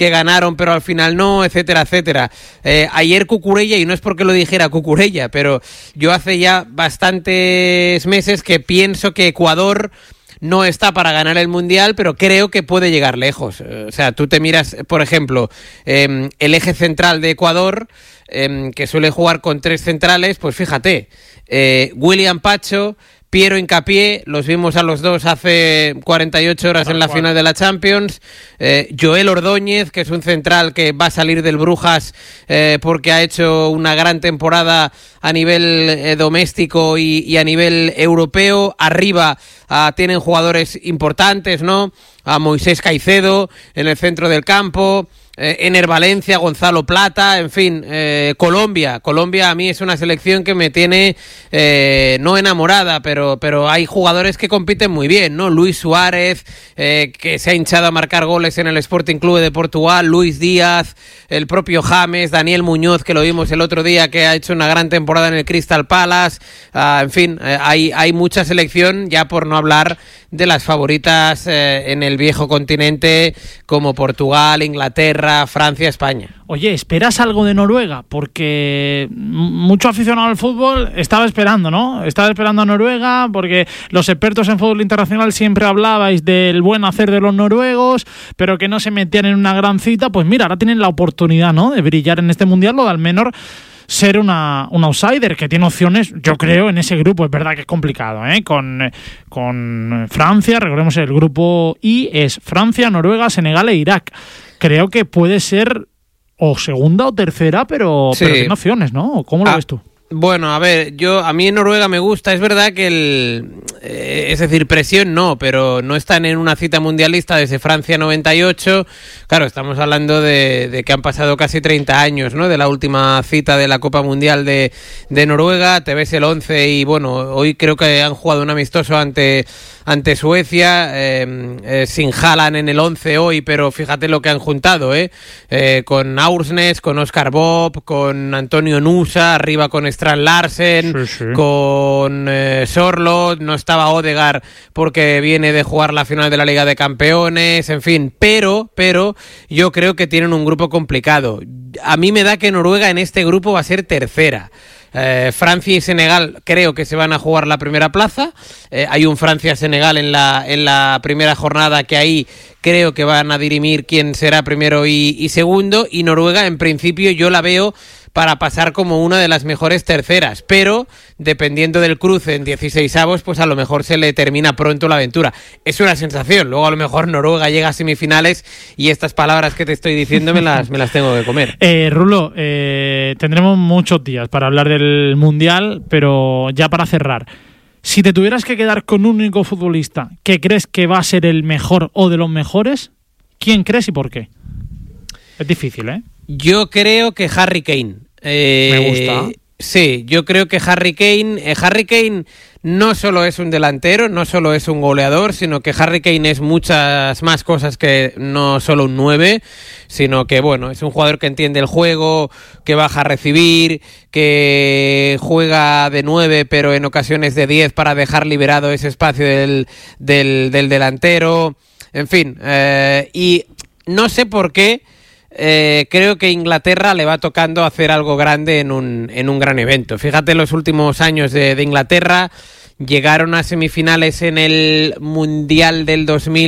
que ganaron pero al final no, etcétera, etcétera. Ayer Cucurella, y no es porque lo dijera Cucurella, pero yo hace ya bastantes meses que pienso que Ecuador no está para ganar el Mundial, pero creo que puede llegar lejos. O sea, tú te miras, por ejemplo, el eje central de Ecuador, que suele jugar con 3 centrales, pues fíjate, William Pacho, Piero Hincapié, los vimos a los dos hace 48 horas en la final de la Champions. Joel Ordóñez, que es un central que va a salir del Brujas porque ha hecho una gran temporada a nivel doméstico y a nivel europeo. Arriba tienen jugadores importantes, ¿no? A Moisés Caicedo en el centro del campo. Ener Valencia, Gonzalo Plata, en fin, Colombia a mí es una selección que me tiene no enamorada, pero hay jugadores que compiten muy bien, ¿no? Luis Suárez, que se ha hinchado a marcar goles en el Sporting Clube de Portugal, Luis Díaz, el propio James, Daniel Muñoz, que lo vimos el otro día, que ha hecho una gran temporada en el Crystal Palace, en fin, hay mucha selección, ya por no hablar de las favoritas en el viejo continente como Portugal, Inglaterra, Francia, España. Oye, ¿esperas algo de Noruega? Porque mucho aficionado al fútbol estaba esperando, ¿no? Estaba esperando a Noruega porque los expertos en fútbol internacional siempre hablabais del buen hacer de los noruegos, pero que no se metían en una gran cita. Pues mira, ahora tienen la oportunidad, ¿no?, de brillar en este Mundial o de al menos ser un outsider que tiene opciones, yo creo, en ese grupo. Es verdad que es complicado, ¿eh? Con Francia, recordemos el grupo I es Francia, Noruega, Senegal e Irak. Creo que puede ser o segunda o tercera, pero tiene opciones, ¿no? ¿Cómo lo ves tú? Bueno, a ver, a mí en Noruega me gusta, es verdad que es decir, presión no, pero no están en una cita mundialista desde Francia 98, claro, estamos hablando de que han pasado casi 30 años, ¿no?, de la última cita de la Copa Mundial de Noruega. Te ves el 11 y bueno, hoy creo que han jugado un amistoso ante Suecia, sin Haaland en el 11 hoy, pero fíjate lo que han juntado, con Aursnes, con Oscar Bob, con Antonio Nusa, arriba con Strand Larsen, con Sorloth, no estaba Odegaard porque viene de jugar la final de la Liga de Campeones, en fin, pero yo creo que tienen un grupo complicado. A mí me da que Noruega en este grupo va a ser tercera. Francia y Senegal creo que se van a jugar la primera plaza. Hay un Francia-Senegal en la primera jornada que ahí creo que van a dirimir quién será primero y segundo, y Noruega en principio yo la veo para pasar como una de las mejores terceras, pero dependiendo del cruce en 16avos, pues a lo mejor se le termina pronto la aventura. Es una sensación, luego a lo mejor Noruega llega a semifinales y estas palabras que te estoy diciendo me las tengo que comer. Rulo, tendremos muchos días para hablar del Mundial, pero ya para cerrar, si te tuvieras que quedar con un único futbolista que crees que va a ser el mejor o de los mejores, ¿quién crees y por qué? Es difícil, ¿eh? Yo creo que Harry Kane. Me gusta. Sí, yo creo que Harry Kane no solo es un delantero, no solo es un goleador, sino que Harry Kane es muchas más cosas que no solo un 9, sino que, bueno, es un jugador que entiende el juego, que baja a recibir, que juega de 9, pero en ocasiones de 10 para dejar liberado ese espacio del delantero. En fin, y no sé por qué, creo que Inglaterra le va tocando hacer algo grande en un gran evento. Fíjate los últimos años de Inglaterra, llegaron a semifinales en el Mundial del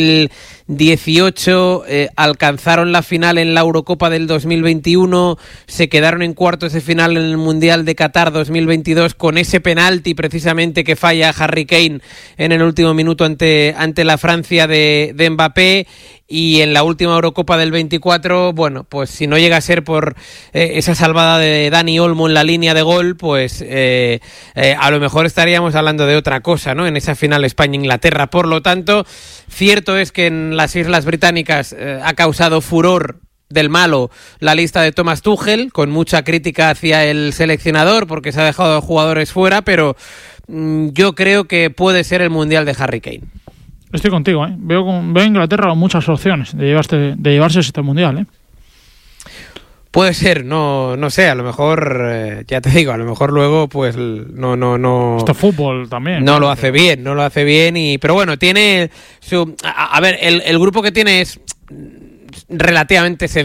2018, alcanzaron la final en la Eurocopa del 2021, se quedaron en cuartos de final en el Mundial de Qatar 2022 con ese penalti precisamente que falla Harry Kane en el último minuto ante la Francia de Mbappé. Y en la última Eurocopa del 24, bueno, pues si no llega a ser por esa salvada de Dani Olmo en la línea de gol, pues a lo mejor estaríamos hablando de otra cosa, ¿no?, en esa final España-Inglaterra. Por lo tanto, cierto es que en las Islas Británicas ha causado furor del malo la lista de Thomas Tuchel, con mucha crítica hacia el seleccionador porque se ha dejado jugadores fuera, pero yo creo que puede ser el Mundial de Harry Kane. Estoy contigo, ¿eh? Veo a Inglaterra con muchas opciones de llevarse este Mundial, ¿eh? Puede ser, no sé, a lo mejor, ya te digo, a lo mejor luego pues no. Este fútbol también. No lo hace bien, pero bueno, tiene su... A ver, el grupo que tiene es relativamente sencillo.